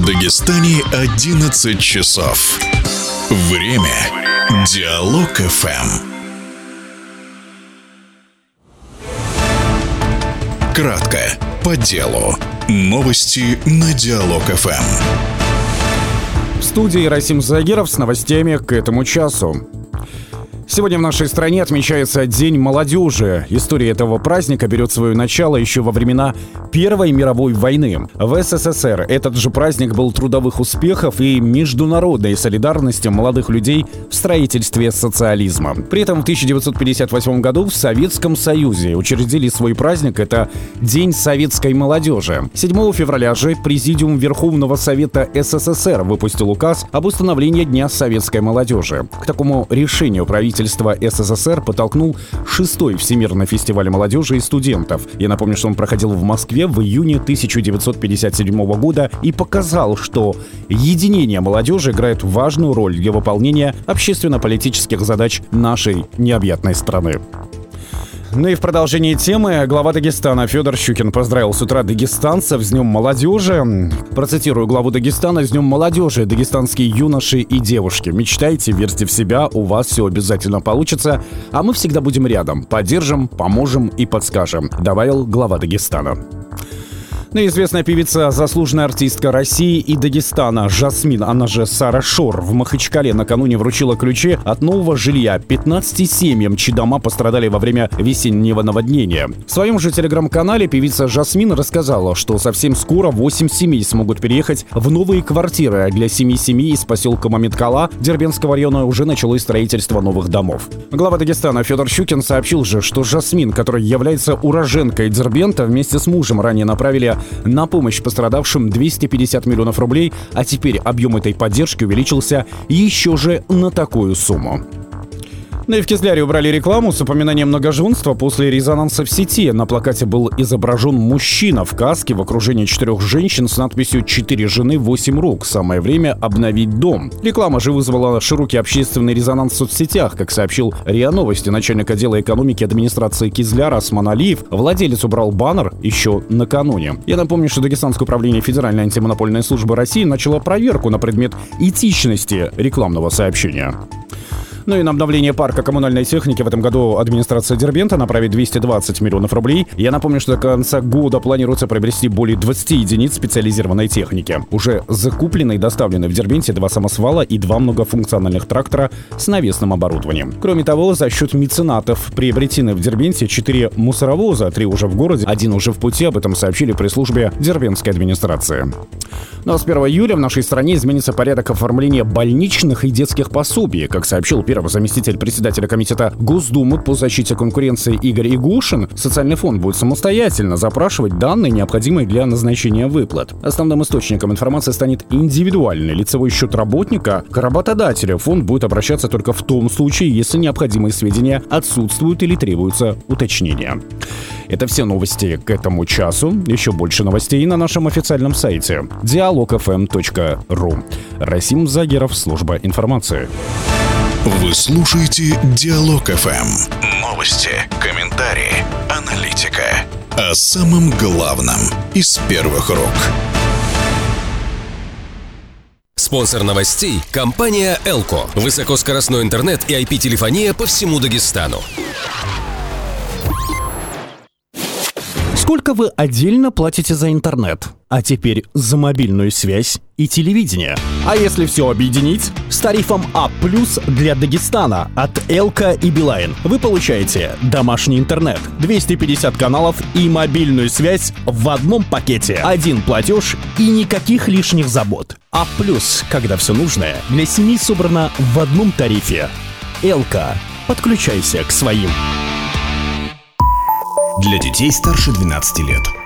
Дагестане 11 часов. Время Диалог ФМ. Кратко, по делу. Новости на Диалог ФМ. В студии Расим Загиров с новостями к этому часу. Сегодня в нашей стране отмечается День молодежи. История этого праздника берет свое начало еще во времена Первой мировой войны. В СССР этот же праздник был трудовых успехов и международной солидарности молодых людей в строительстве социализма. При этом в 1958 году в Советском Союзе учредили свой праздник. Это День советской молодежи. 7 февраля же Президиум Верховного Совета СССР выпустил указ об установлении Дня советской молодежи. К такому решению правительство СССР подтолкнул 6-й Всемирный фестиваль молодежи и студентов. Я напомню, что он проходил в Москве в июне 1957 года и показал, что единение молодежи играет важную роль для выполнения общественно-политических задач нашей необъятной страны. Ну и в продолжении темы глава Дагестана Федор Щукин поздравил с утра дагестанцев с Днем молодежи. Процитирую главу Дагестана: «С Днем молодежи, дагестанские юноши и девушки. Мечтайте, верьте в себя, у вас все обязательно получится, а мы всегда будем рядом, поддержим, поможем и подскажем», добавил глава Дагестана. Ну и известная певица, заслуженная артистка России и Дагестана Жасмин, она же Сара Шор, в Махачкале накануне вручила ключи от нового жилья 15 семьям, чьи дома пострадали во время весеннего наводнения. В своем же телеграм-канале певица Жасмин рассказала, что совсем скоро 8 семей смогут переехать в новые квартиры, а для 7 семей из поселка Мамиткала Дербентского района уже началось строительство новых домов. Глава Дагестана Федор Щукин сообщил же, что Жасмин, которая является уроженкой Дербента, вместе с мужем ранее направили на помощь пострадавшим 250 миллионов рублей, а теперь объем этой поддержки увеличился еще же на такую сумму. Ну и в Кизляре убрали рекламу с упоминанием многоженства после резонанса в сети. На плакате был изображен мужчина в каске в окружении 4 женщин с надписью «4 жены, 8 рук. Самое время обновить дом». Реклама же вызвала широкий общественный резонанс в соцсетях. Как сообщил РИА Новости, начальник отдела экономики администрации Кизляра Осман Алиев, владелец убрал баннер еще накануне. Я напомню, что Дагестанское управление Федеральной антимонопольной службы России начало проверку на предмет этичности рекламного сообщения. Ну и на обновление парка коммунальной техники в этом году администрация Дербента направит 220 миллионов рублей. Я напомню, что до конца года планируется приобрести более 20 единиц специализированной техники. Уже закуплены и доставлены в Дербенте 2 самосвала и 2 многофункциональных трактора с навесным оборудованием. Кроме того, за счет меценатов приобретены в Дербенте 4 мусоровоза, 3 уже в городе, 1 уже в пути. Об этом сообщили пресс-службе Дербентской администрации. Ну а с 1 июля в нашей стране изменится порядок оформления больничных и детских пособий. Как сообщил первый заместитель председателя комитета Госдумы по защите конкуренции Игорь Игушин, социальный фонд будет самостоятельно запрашивать данные, необходимые для назначения выплат. Основным источником информации станет индивидуальный лицевой счет работника. К работодателю фонд будет обращаться только в том случае, если необходимые сведения отсутствуют или требуется уточнения. Это все новости к этому часу. Еще больше новостей на нашем официальном сайте dialogfm.ru. Расим Загиров, служба информации. Вы слушаете Диалог ФМ. Новости, комментарии, аналитика. О самом главном из первых рук. Спонсор новостей – компания «Элко». Высокоскоростной интернет и IP-телефония по всему Дагестану. Сколько вы отдельно платите за интернет? А теперь за мобильную связь и телевидение. А если все объединить? С тарифом А+ для Дагестана от Элко и Билайн вы получаете домашний интернет, 250 каналов и мобильную связь в одном пакете. Один платеж и никаких лишних забот. А+, когда все нужное, для семьи собрано в одном тарифе. Элко. Подключайся к своим. Для детей старше 12 лет.